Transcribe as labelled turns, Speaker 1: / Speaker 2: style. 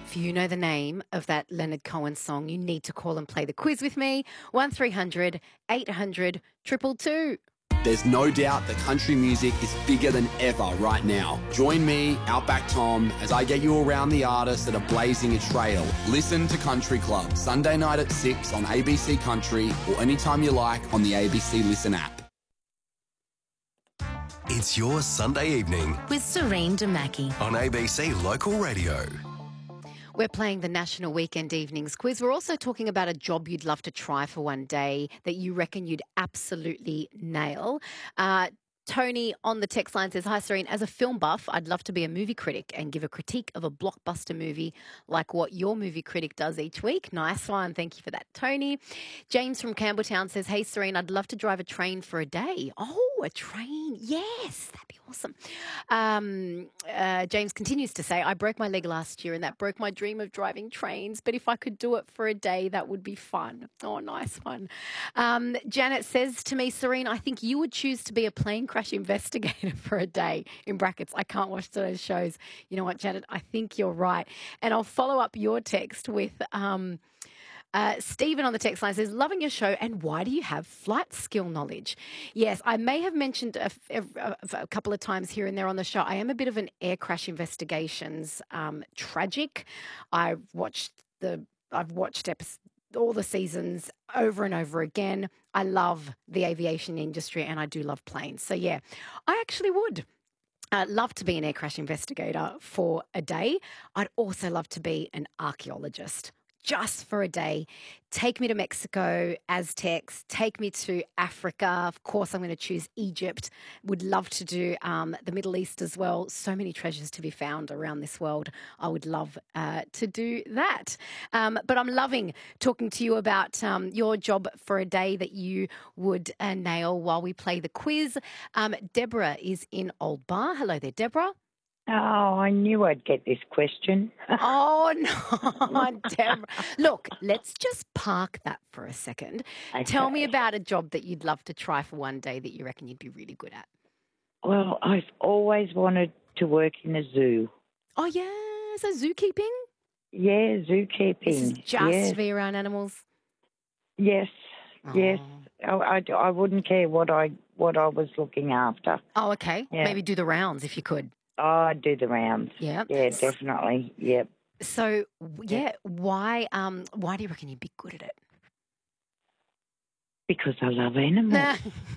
Speaker 1: If you know the name of that Leonard Cohen song, you need to call and play the quiz with me. 1300 800 222.
Speaker 2: There's no doubt that country music is bigger than ever right now. Join me, Outback Tom, as I get you around the artists that are blazing a trail. Listen to Country Club, Sunday night at 6 on ABC Country or anytime you like on the ABC Listen app.
Speaker 3: It's your Sunday evening
Speaker 4: with Serene Demaki
Speaker 3: on ABC Local Radio.
Speaker 1: We're playing the National Weekend Evenings Quiz. We're also talking about a job you'd love to try for one day that you reckon you'd absolutely nail. Tony on the text line says, "Hi, Serene. As a film buff, I'd love to be a movie critic and give a critique of a blockbuster movie like what your movie critic does each week." Nice one. Thank you for that, Tony. James from Campbelltown says, "Hey, Serene, I'd love to drive a train for a day." Oh, a train. Yes, that'd be awesome. James continues to say, "I broke my leg last year and that broke my dream of driving trains. But if I could do it for a day, that would be fun." Oh, nice one. Janet says to me, "Serene, I think you would choose to be a plane crash investigator for a day." In brackets, I can't watch those shows. You know what, Janet? I think you're right. And I'll follow up your text with Stephen on the text line says, "Loving your show, and why do you have flight skill knowledge?" Yes, I may have mentioned a couple of times here and there on the show, I am a bit of an air crash investigations tragic. I've watched all the seasons over and over again. I love the aviation industry and I do love planes. So, yeah, I actually would love to be an air crash investigator for a day. I'd also love to be an archaeologist just for a day. Take me to Mexico, Aztecs, take me to Africa. Of course, I'm going to choose Egypt. Would love to do the Middle East as well. So many treasures to be found around this world. I would love to do that. But I'm loving talking to you about your job for a day that you would nail while we play the quiz. Deborah is in Old Bar. Hello there, Deborah.
Speaker 5: Oh, I knew I'd get this question.
Speaker 1: Oh, no, Deborah. Look, let's just park that for a second.
Speaker 5: Okay.
Speaker 1: Tell me about a job that you'd love to try for one day that you reckon you'd be really good at.
Speaker 5: Well, I've always wanted to work in a zoo.
Speaker 1: Oh, yeah, so zookeeping?
Speaker 5: Yeah, zookeeping.
Speaker 1: This is just to be around animals?
Speaker 5: Yes,
Speaker 1: Oh.
Speaker 5: yes. I wouldn't care what I was looking after.
Speaker 1: Oh, okay.
Speaker 5: Yeah.
Speaker 1: Maybe do the rounds if you could.
Speaker 5: Oh, I'd do the rounds.
Speaker 1: Yeah.
Speaker 5: Yeah, definitely. Yep.
Speaker 1: So, yeah, why do you reckon you'd be good at it?
Speaker 5: Because I love animals.